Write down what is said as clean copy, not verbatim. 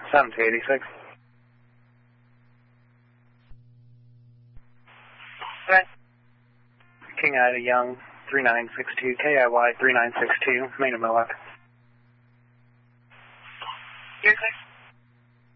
7286. Okay. King Ida Young 3962, KIY 3962, main of Mohawk. You're clear.